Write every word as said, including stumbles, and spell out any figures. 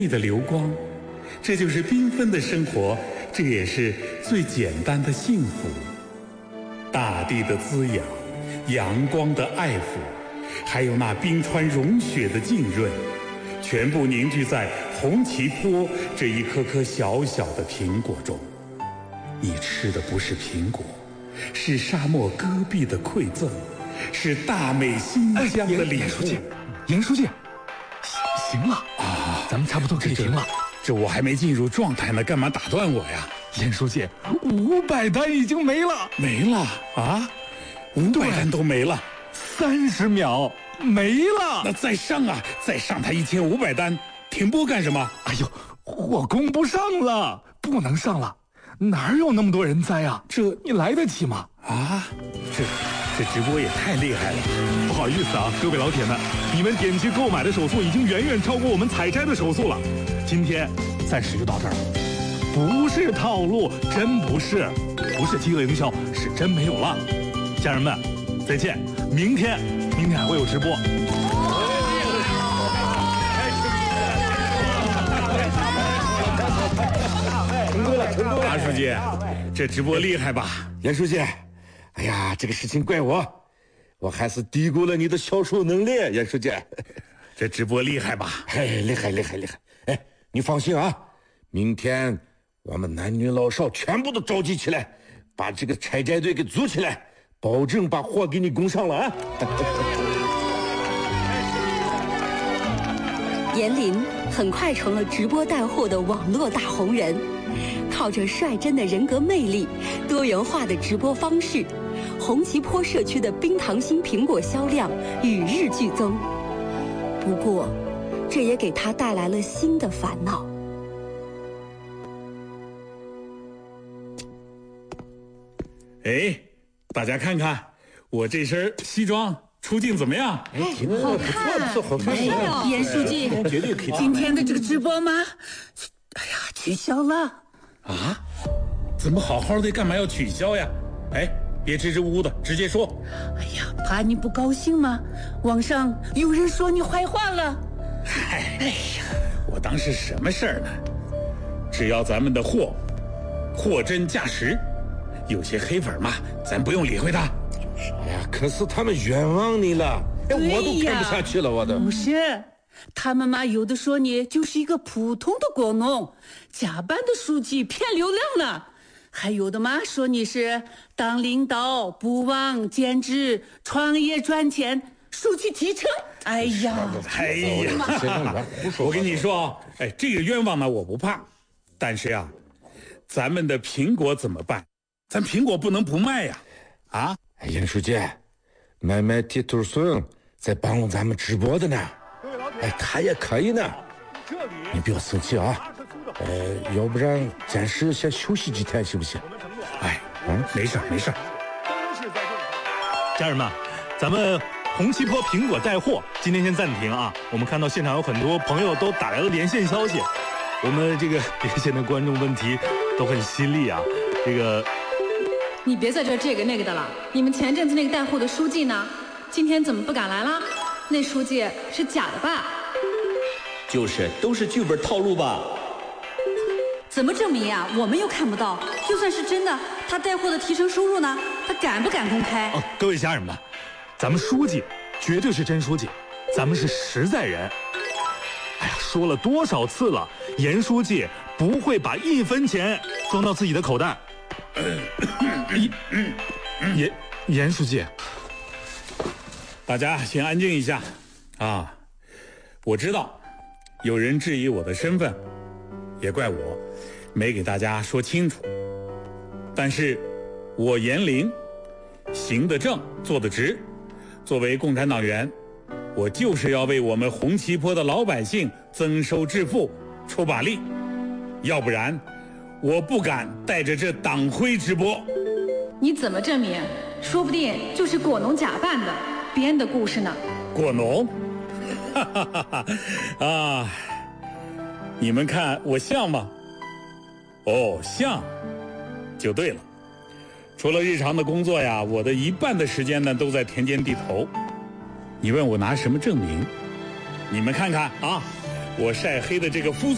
的流光，这就是缤纷的生活，这也是最简单的幸福。大地的滋养，阳光的爱抚，还有那冰川融雪的浸润，全部凝聚在红旗坡这一颗颗小小的苹果中。你吃的不是苹果，是沙漠戈壁的馈赠，是大美新疆的礼物。 严书记，严书记，行了啊，咱们差不多可以停了。 这我还没进入状态呢，干嘛打断我呀？ 严书记，五百单已经没了， 没了啊，五百单都没了， 三十秒没了。 那再上啊，再上他一千五百单，停播干什么？ 哎呦，我供不上了，不能上了。哪有那么多人栽啊？ 这你来得及吗？ 啊，这这直播也太厉害了！ 不好意思啊，各位老铁们，你们点击购买的手速已经远远超过我们采摘的手速了。今天暂时就到这儿了，不是套路，真不是，不是饥饿营销，是真没有了。家人们，再见！明天，明天还会有直播。 马书记，这直播厉害吧？ 严书记，哎呀，这个事情怪我，我还是低估了你的销售能力，严书记。 这直播厉害吧？ 哎，厉害厉害厉害！哎，你放心啊，明天我们男女老少全部都召集起来，把这个采摘队给组起来，保证把货给你供上了啊！ 严林很快成了直播带货的网络大红人，靠着率真的人格魅力、多元化的直播方式，红旗坡社区的冰糖心苹果销量与日俱增。不过，这也给他带来了新的烦恼。 哎，大家看看我这身西装出镜怎么样？ 哎，挺好看，不错，好看。 哎呦，严书记， 绝对可以。 今天的这个直播吗？哎呀，取消了。 啊？怎么好好的，干嘛要取消呀？哎，别支支吾吾的，直接说。 哎呀，怕你不高兴吗？网上有人说你坏话了。 嗨，哎呀，我当是什么事儿呢？只要咱们的货货真价实，有些黑粉嘛，咱不用理会他。 哎呀，可是他们冤枉你了，哎，我都看不下去了，我都。 不是，他们嘛，有的说你就是一个普通的果农，假扮的书记骗流量呢。还有的嘛，说你是当领导不忘兼职创业赚钱，书记提成。哎呀， 哎呀，我跟你说啊，哎，这个冤枉呢我不怕，但是呀，咱们的苹果怎么办？咱苹果不能不卖呀，啊！ 哎，严书记，买买地头笋在帮咱们直播的呢，哎，他也可以呢，你不要生气啊。呃，要不然暂时先休息几天行不行？ 哎，嗯，没事没事。 家人们，咱们红旗坡苹果带货今天先暂停啊。我们看到现场有很多朋友都打来了连线消息，我们这个连线的观众问题都很犀利啊。这个， 你别在这这个那个的了。你们前阵子那个带货的书记呢？今天怎么不敢来了？那书记是假的吧？ 就是，都是剧本套路吧。 怎么证明呀？我们又看不到。就算是真的，他带货的提成收入呢？他敢不敢公开？ 哦，各位家人们，咱们书记绝对是真书记，咱们是实在人。哎呀，说了多少次了，严书记不会把一分钱装到自己的口袋。严严书记， 大家先安静一下啊！我知道有人质疑我的身份，也怪我没给大家说清楚。但是我严林行得正，坐得直，作为共产党员，我就是要为我们红旗坡的老百姓增收致富出把力，要不然我不敢带着这党徽直播。 你怎么证明？说不定就是果农假扮的，编的故事呢。 果农？哈哈哈哈啊！你们看我像吗？哦，像，就对了。除了日常的工作呀，我的一半的时间呢都在田间地头。你问我拿什么证明？你们看看啊，我晒黑的这个肤色。